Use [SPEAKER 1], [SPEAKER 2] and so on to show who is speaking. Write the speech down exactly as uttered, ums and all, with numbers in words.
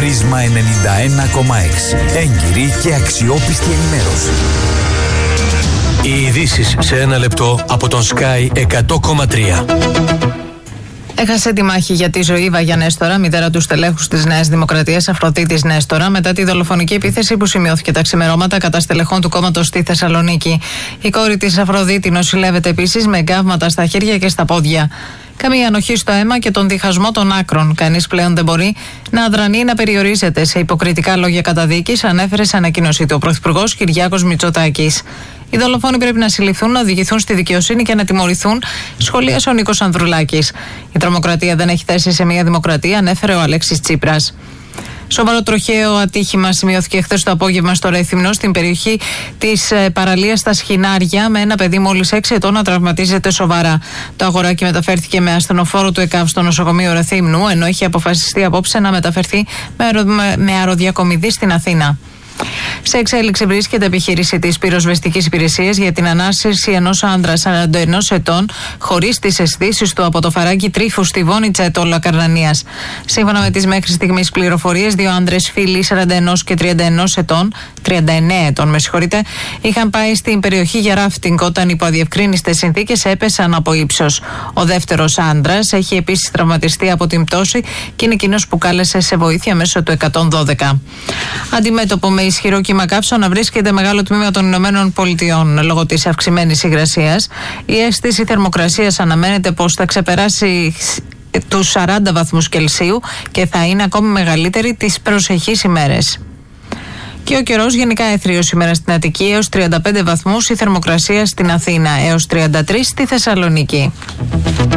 [SPEAKER 1] Πρίσμα ενενήντα ένα κόμμα έξι. Έγκυρη και αξιόπιστη ενημέρωση.
[SPEAKER 2] Οι ειδήσεις σε ένα λεπτό από τον Sky εκατό κόμμα τρία.
[SPEAKER 3] Έχασε τη μάχη για τη ζωή η Βαγιά Νέστορα, μητέρα του στελέχους της Νέας Δημοκρατίας Αφροδίτης Νέστορα, μετά τη δολοφονική επίθεση που σημειώθηκε τα ξημερώματα κατά στελεχών του κόμματος στη Θεσσαλονίκη. Η κόρη της Αφροδίτη νοσηλεύεται επίσης με εγκάβματα στα χέρια και στα πόδια. Καμία ανοχή στο αίμα και τον διχασμό των άκρων. Κανείς πλέον δεν μπορεί να αδρανεί ή να περιορίζεται σε υποκριτικά λόγια καταδίκης, ανέφερε σε ανακοίνωσή του ο Πρωθυπουργός Κυριάκος Μητσοτάκης. Οι δολοφόνοι πρέπει να συλληφθούν, να οδηγηθούν στη δικαιοσύνη και να τιμωρηθούν, σχολίασε ο Νίκος Ανδρουλάκης. Η τρομοκρατία δεν έχει θέση σε μια δημοκρατία, ανέφερε ο Αλέξης Τσίπρας. Σοβαρό τροχαίο ατύχημα σημειώθηκε χθες το απόγευμα στο Ρέθυμνο, στην περιοχή της παραλίας στα Σχοινάρια, με ένα παιδί μόλις έξι ετών να τραυματίζεται σοβαρά. Το αγοράκι μεταφέρθηκε με ασθενοφόρο του ΕΚΑΒ στο νοσοκομείο Ρεθύμνου, ενώ έχει αποφασιστεί απόψε να μεταφερθεί με, αερο, με αεροδιακομιδή στην Αθήνα. Σε εξέλιξη βρίσκεται επιχείρηση της πυροσβεστικής υπηρεσίας για την ανάσυρση ενός άντρα σαράντα ενός ετών χωρίς τις αισθήσεις του από το φαράγγι Τρίφου στη Βόνη Τσαετόλα Καρνανίας. Σύμφωνα με τις μέχρι στιγμής πληροφορίες, δύο άντρες φίλοι σαράντα ενός και τριάντα ενός ετών, τριάντα εννέα ετών με συγχωρείτε, είχαν πάει στην περιοχή για ράφτινγκ όταν υπό αδιευκρίνιστες συνθήκες έπεσαν από ύψος. Ο δεύτερος άντρας έχει επίσης τραυματιστεί από την πτώση και είναι εκείνος που κάλεσε σε βοήθεια μέσω του εκατόν δώδεκα. Αντιμέτωπο με ισχυρό κύμα καύσωνα βρίσκεται μεγάλο τμήμα των Ηνωμένων Πολιτειών λόγω της αυξημένης υγρασίας. Η αίσθηση θερμοκρασίας αναμένεται πως θα ξεπεράσει τους σαράντα βαθμούς Κελσίου και θα είναι ακόμη μεγαλύτερη τις προσεχείς ημέρες. Και ο καιρός γενικά έθριος σήμερα στην Αττική έως τριάντα πέντε βαθμούς, η θερμοκρασία στην Αθήνα έως τριάντα τρία στη Θεσσαλονίκη.